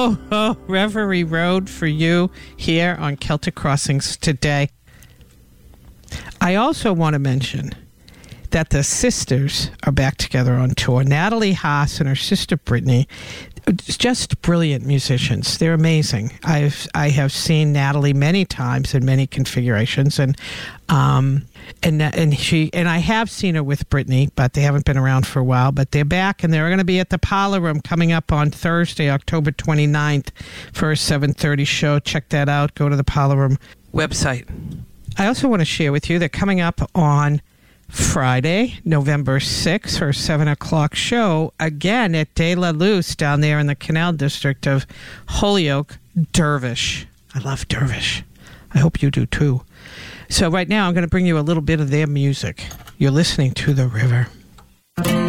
Ho, ho, Reverie Road for you here on Celtic Crossings today. I also want to mention that the sisters are back together on tour. Natalie Haas and her sister Brittany, just brilliant musicians. They're amazing. I have seen Natalie many times in many configurations, and I have seen her with Brittany, but they haven't been around for a while. But they're back, and they're going to be at the Parlor Room coming up on Thursday, October 29th, for a 7:30 show. Check that out. Go to the Parlor Room website. I also want to share with you that coming up on Friday, November 6th, for a 7 o'clock show, again at De La Luz down there in the Canal District of Holyoke, Dervish. I love Dervish. I hope you do too. So right now I'm going to bring you a little bit of their music. You're listening to The River.